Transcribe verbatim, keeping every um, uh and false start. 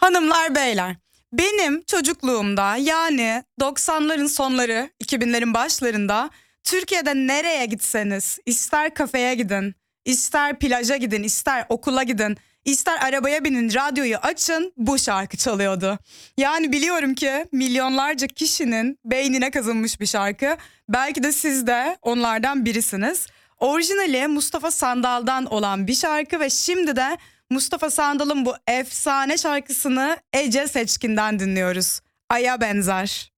Hanımlar beyler, benim çocukluğumda yani doksanların sonları iki binlerin başlarında Türkiye'de nereye gitseniz ister kafeye gidin, ister plaja gidin, ister okula gidin, ister arabaya binin, radyoyu açın, bu şarkı çalıyordu. Yani biliyorum ki milyonlarca kişinin beynine kazınmış bir şarkı. Belki de siz de onlardan birisiniz. Orijinali Mustafa Sandal'dan olan bir şarkı ve şimdi de Mustafa Sandal'ın bu efsane şarkısını Ece Seçkin'den dinliyoruz. Ay'a benzer.